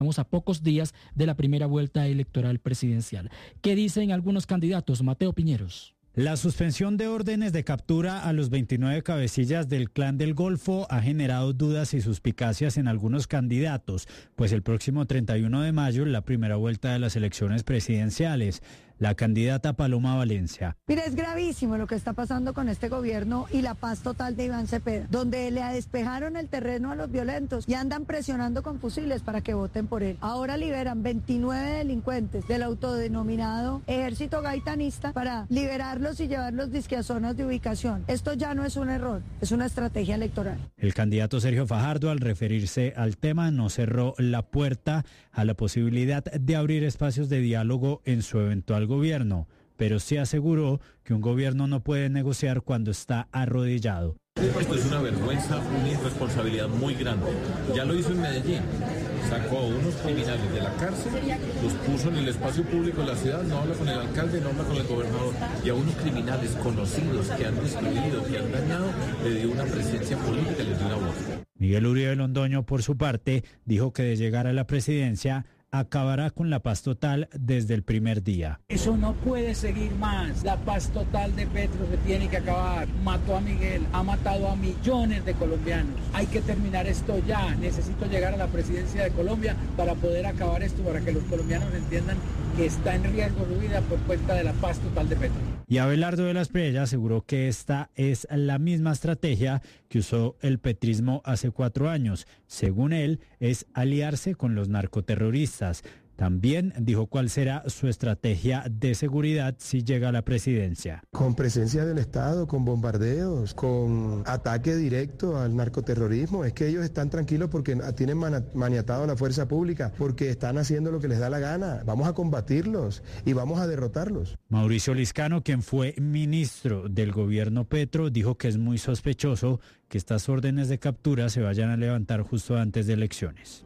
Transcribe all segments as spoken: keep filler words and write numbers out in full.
Estamos a pocos días de la primera vuelta electoral presidencial. ¿Qué dicen algunos candidatos? Mateo Piñeros. La suspensión de órdenes de captura a los veintinueve cabecillas del Clan del Golfo ha generado dudas y suspicacias en algunos candidatos, pues el próximo treinta y uno de mayo, la primera vuelta de las elecciones presidenciales. La candidata Paloma Valencia. Mire, es gravísimo lo que está pasando con este gobierno y la paz total de Iván Cepeda, donde le despejaron el terreno a los violentos y andan presionando con fusiles para que voten por él. Ahora liberan veintinueve delincuentes del autodenominado Ejército Gaitanista para liberarlos y llevarlos disque a zonas de ubicación. Esto ya no es un error, es una estrategia electoral. El candidato Sergio Fajardo, al referirse al tema, no cerró la puerta a la posibilidad de abrir espacios de diálogo en su eventual gobierno, pero sí aseguró que un gobierno no puede negociar cuando está arrodillado. Esto es una vergüenza, una irresponsabilidad muy grande. Ya lo hizo en Medellín. Sacó a unos criminales de la cárcel, los puso en el espacio público de la ciudad, no habla con el alcalde, no habla con el gobernador, y a unos criminales conocidos que han destruido, que han dañado, le dio una presencia política, les dio una voz. Miguel Uribe Londoño, por su parte, dijo que de llegar a la presidencia acabará con la paz total desde el primer día. Eso no puede seguir más. La paz total de Petro se tiene que acabar. Mató a Miguel, ha matado a millones de colombianos. Hay que terminar esto ya. Necesito llegar a la presidencia de Colombia para poder acabar esto, para que los colombianos entiendan que está en riesgo su vida por cuenta de la paz total de Petro. Y Abelardo de la Espriella aseguró que esta es la misma estrategia que usó el petrismo hace cuatro años. Según él, es aliarse con los narcoterroristas. También dijo cuál será su estrategia de seguridad si llega a la presidencia. Con presencia del Estado, con bombardeos, con ataque directo al narcoterrorismo. Es que ellos están tranquilos porque tienen maniatado a la fuerza pública, porque están haciendo lo que les da la gana. Vamos a combatirlos y vamos a derrotarlos. Mauricio Liscano, quien fue ministro del gobierno Petro, dijo que es muy sospechoso que estas órdenes de captura se vayan a levantar justo antes de elecciones.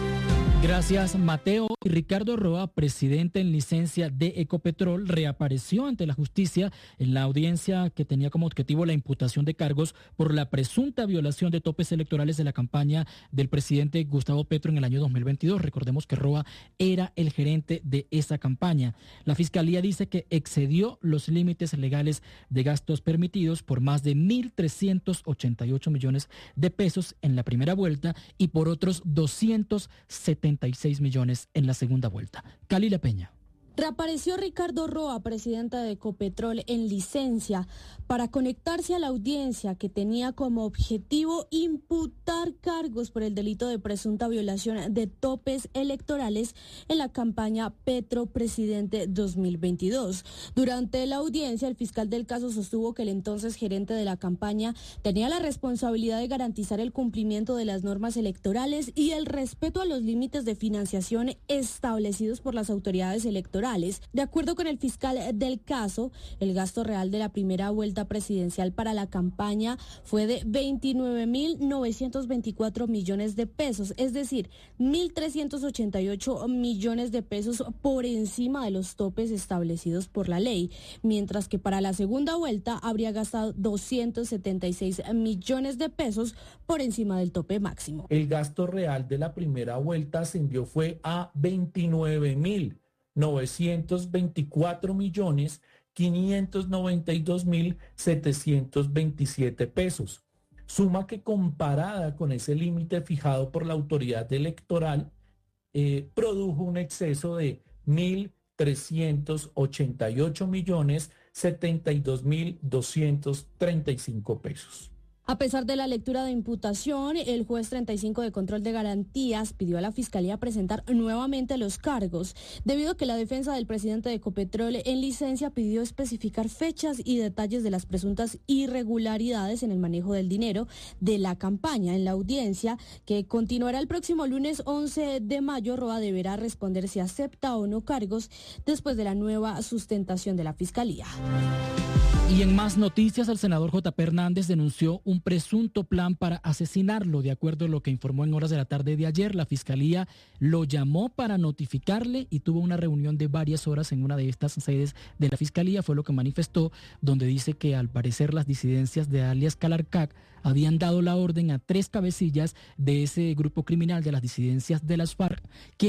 Gracias, Mateo. Ricardo Roa, presidente en licencia de Ecopetrol, reapareció ante la justicia en la audiencia que tenía como objetivo la imputación de cargos por la presunta violación de topes electorales de la campaña del presidente Gustavo Petro en el año dos mil veintidós. Recordemos que Roa era el gerente de esa campaña. La Fiscalía dice que excedió los límites legales de gastos permitidos por más de mil trescientos ochenta y ocho millones de pesos en la primera vuelta y por otros doscientos setenta y seis millones en la segunda vuelta. Cali La Peña. Reapareció Ricardo Roa, presidente de Ecopetrol, en licencia para conectarse a la audiencia que tenía como objetivo imputar cargos por el delito de presunta violación de topes electorales en la campaña Petro Presidente dos mil veintidós. Durante la audiencia, el fiscal del caso sostuvo que el entonces gerente de la campaña tenía la responsabilidad de garantizar el cumplimiento de las normas electorales y el respeto a los límites de financiación establecidos por las autoridades electorales. De acuerdo con el fiscal del caso, el gasto real de la primera vuelta presidencial para la campaña fue de veintinueve mil novecientos veinticuatro millones de pesos, es decir, mil trescientos ochenta y ocho millones de pesos por encima de los topes establecidos por la ley, mientras que para la segunda vuelta habría gastado doscientos setenta y seis millones de pesos por encima del tope máximo. El gasto real de la primera vuelta ascendió fue a veintinueve mil novecientos veinticuatro millones quinientos noventa y dos mil setecientos veintisiete pesos. Suma que comparada con ese límite fijado por la autoridad electoral, eh, produjo un exceso de mil trescientos ochenta y ocho millones setenta y dos mil doscientos treinta y cinco pesos. A pesar de la lectura de imputación, el juez treinta y cinco de control de garantías pidió a la Fiscalía presentar nuevamente los cargos, debido a que la defensa del presidente de Ecopetrol en licencia pidió especificar fechas y detalles de las presuntas irregularidades en el manejo del dinero de la campaña. En la audiencia, que continuará el próximo lunes once de mayo, Roa deberá responder si acepta o no cargos después de la nueva sustentación de la Fiscalía. Y en más noticias, el senador J P Hernández denunció un presunto plan para asesinarlo. De acuerdo a lo que informó en horas de la tarde de ayer, la fiscalía lo llamó para notificarle y tuvo una reunión de varias horas en una de estas sedes de la fiscalía, fue lo que manifestó, donde dice que al parecer las disidencias de alias Calarcac habían dado la orden a tres cabecillas de ese grupo criminal de las disidencias de las FARC, que